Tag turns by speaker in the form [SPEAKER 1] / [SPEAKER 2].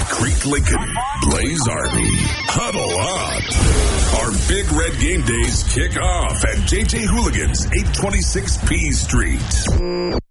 [SPEAKER 1] Creek Lincoln, Blaze Army. Huddle up. Our Big Red Game Days kick off at JJ Hooligans, 826 P Street.